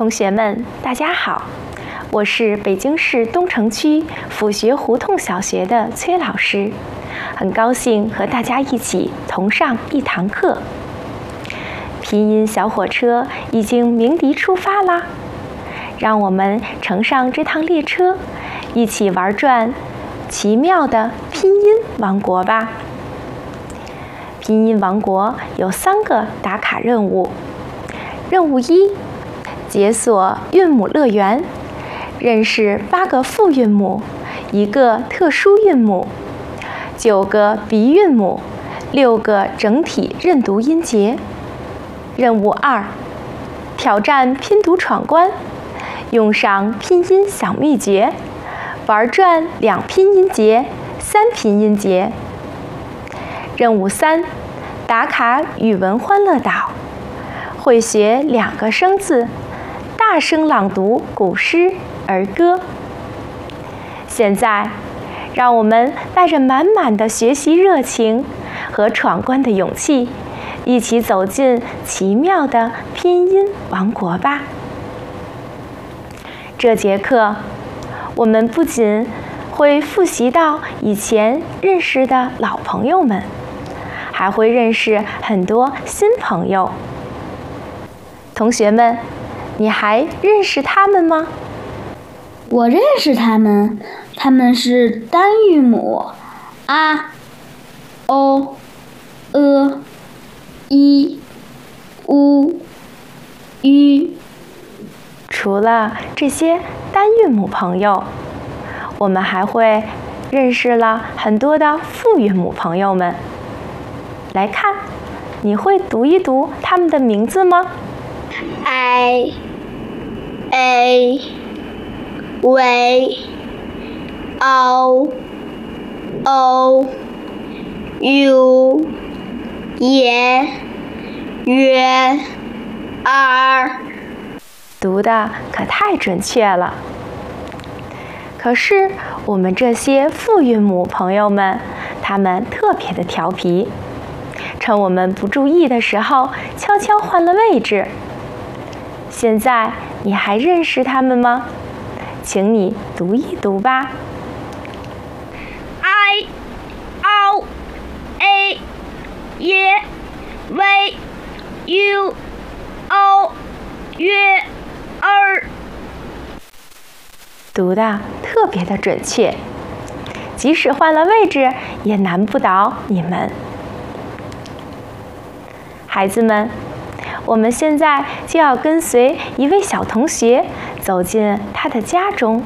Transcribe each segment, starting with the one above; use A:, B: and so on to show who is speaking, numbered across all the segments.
A: 同学们，大家好，我是北京市东城区府学胡同小学的崔老师，很高兴和大家一起同上一堂课。拼音小火车已经鸣笛出发啦，让我们乘上这趟列车，一起玩转奇妙的拼音王国吧。拼音王国有3个打卡任务。任务1，解锁韵母乐园，认识8个复韵母，1个特殊韵母，9个鼻韵母，6个整体认读音节。任务2，挑战拼读闯关，用上拼音小秘诀，玩转2拼音节、3拼音节。任务3，打卡语文欢乐岛，会学2个生字，大声朗读古诗儿歌。现在，让我们带着满满的学习热情和闯关的勇气，一起走进奇妙的拼音王国吧。这节课，我们不仅会复习到以前认识的老朋友们，还会认识很多新朋友。同学们，你还认识他们吗？
B: 我认识他们，他们是单韵母 a、o、i、u、u。
A: 除了这些单韵母朋友，我们还会认识了很多的复韵母朋友们。来看，你会读一读他们的名字吗
B: ？I A W O O U Y R，
A: 读的可太准确了。可是我们这些复韵母朋友们，他们特别的调皮，趁我们不注意的时候，悄悄换了位置。现在你还认识他们吗？请你读一读吧。
B: I O A W U O Y R，
A: 读的特别的准确，即使换了位置，也难不倒你们。孩子们，我们现在就要跟随一位小同学走进他的家中，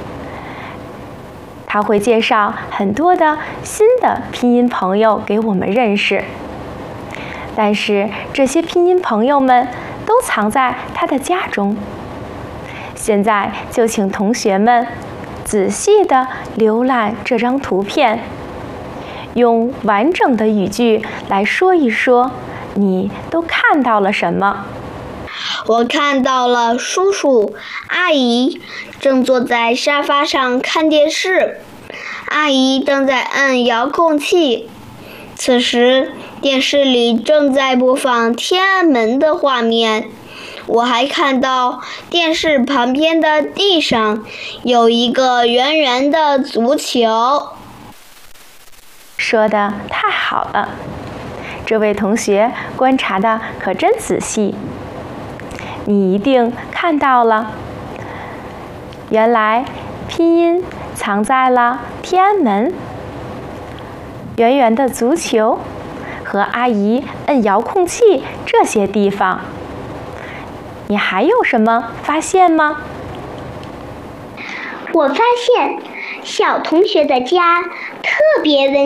A: 他会介绍很多的新的拼音朋友给我们认识，但是这些拼音朋友们都藏在他的家中。现在就请同学们仔细地浏览这张图片，用完整的语句来说一说你都看到了什么。
B: 我看到了叔叔、阿姨正坐在沙发上看电视，阿姨正在按遥控器。此时，电视里正在播放天安门的画面。我还看到电视旁边的地上有一个圆圆的足球。
A: 说得太好了，这位同学观察的可真仔细。你一定看到了，原来拼音藏在了天安门、圆圆的足球和阿姨摁遥控器这些地方。你还有什么发现吗？
C: 我发现小同学的家特别温